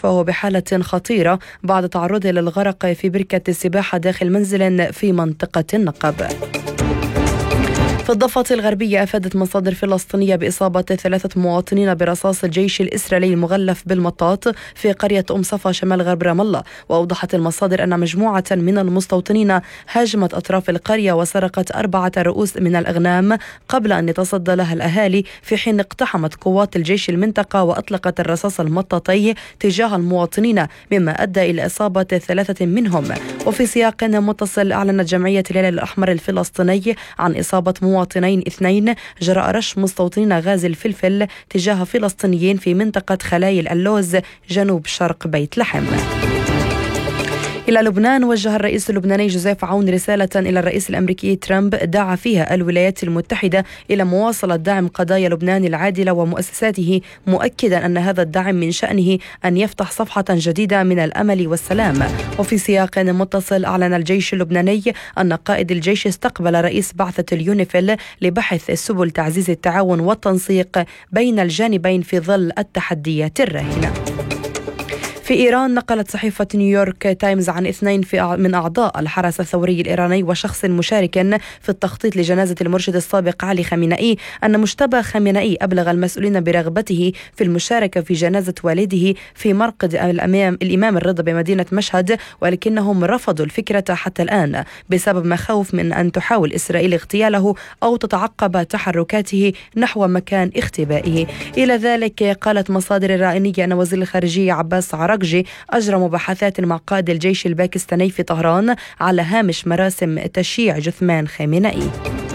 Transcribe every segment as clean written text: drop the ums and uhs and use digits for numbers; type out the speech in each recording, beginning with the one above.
وهو بحالة خطيرة بعد تعرضه للغرق في بركة السباحة داخل منزل في منطقة النقب. في الضفة الغربية أفادت مصادر فلسطينية بإصابة 3 مواطنين برصاص الجيش الإسرائيلي المغلف بالمطاط في قرية صفا شمال غرب رام الله. وأوضحت المصادر أن مجموعة من المستوطنين هاجمت أطراف القرية وسرقت 4 رؤوس من الأغنام قبل أن يتصدى لها الأهالي، في حين اقتحمت قوات الجيش المنطقة وأطلقت الرصاص المطاطي تجاه المواطنين، مما أدى إلى إصابة 3 منهم. وفي سياق متصل أعلنت جمعية الهلال الأحمر الفلسطيني عن إصابة مواطنين 2 جراء رش مستوطنين غاز الفلفل تجاه فلسطينيين في منطقة خلايل اللوز جنوب شرق بيت لحم. إلى لبنان، وجه الرئيس اللبناني جوزيف عون رسالة إلى الرئيس الأمريكي ترامب دعا فيها الولايات المتحدة إلى مواصلة دعم قضايا لبنان العادلة ومؤسساته، مؤكدا أن هذا الدعم من شأنه أن يفتح صفحة جديدة من الأمل والسلام. وفي سياق متصل أعلن الجيش اللبناني أن قائد الجيش استقبل رئيس بعثة اليونيفيل لبحث سبل تعزيز التعاون والتنسيق بين الجانبين في ظل التحديات الراهنة. في إيران، نقلت صحيفة نيويورك تايمز عن 2 من أعضاء الحرس الثوري الإيراني وشخص مشارك في التخطيط لجنازة المرشد السابق علي خامنئي أن مجتبى خامنئي أبلغ المسؤولين برغبته في المشاركة في جنازة والده في مرقد الإمام الرضا بمدينة مشهد، ولكنهم رفضوا الفكرة حتى الآن بسبب مخاوف من أن تحاول إسرائيل اغتياله أو تتعقب تحركاته نحو مكان اختبائه. إلى ذلك قالت مصادر إيرانية أن وزير الخارجية عباس عراقجي أجرى مباحثات مع قائد الجيش الباكستاني في طهران على هامش مراسم تشييع جثمان خامنئي.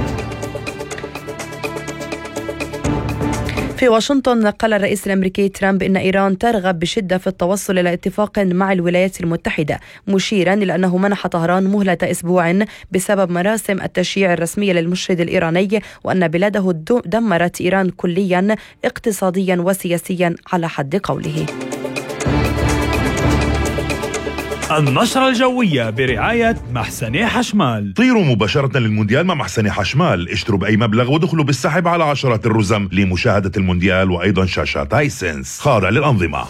في واشنطن، قال الرئيس الأمريكي ترامب إن إيران ترغب بشدة في التوصل إلى اتفاق مع الولايات المتحدة، مشيرا إلى أنه منح طهران مهلة أسبوع بسبب مراسم التشييع الرسمية للمرشد الإيراني، وأن بلاده دمرت إيران كليا اقتصاديا وسياسيا على حد قوله. النشرة الجوية برعاية محسن حشمال. طيروا مباشرة للمونديال مع محسن حشمال، اشتروا بأي مبلغ ودخلوا بالسحب على عشرات الرزم لمشاهدة المونديال وأيضا شاشات هايسنس خاضع للأنظمة.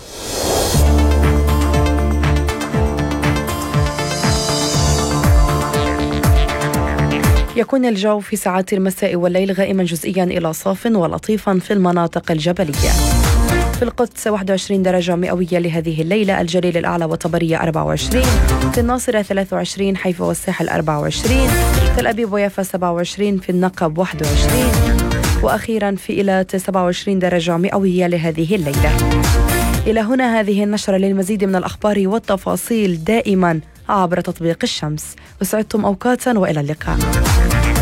يكون الجو في ساعات المساء والليل غائما جزئيا إلى صاف ولطيفا في المناطق الجبلية. في القدس 21 درجة مئوية لهذه الليلة، الجليل الأعلى وطبرية 24، في الناصرة 23، حيفا والساحل 24، تل أبيب ويافا 27، في النقب 21، وأخيرا في إيلات 27 درجة مئوية لهذه الليلة. إلى هنا هذه النشرة. للمزيد من الأخبار والتفاصيل دائما عبر تطبيق الشمس. وسعدتم أوقاتا وإلى اللقاء.